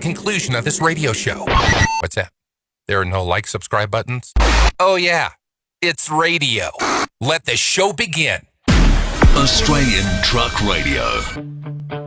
conclusion of this radio show. What's that? There are no like, subscribe buttons? Oh, yeah. It's radio. Let the show begin. Australian Truck Radio.